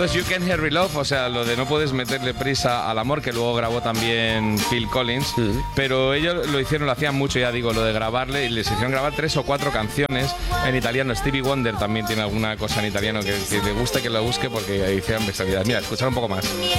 Esto es You Can't Hurry Love, o sea, lo de no puedes meterle prisa al amor, que luego grabó también Phil Collins. Pero ellos lo hacían mucho, ya digo, lo de grabarle, y les hicieron grabar 3 o 4 canciones en italiano. Stevie Wonder también tiene alguna cosa en italiano que le guste que lo busque porque hicieron bestialidad. Mira, escuchar un poco más.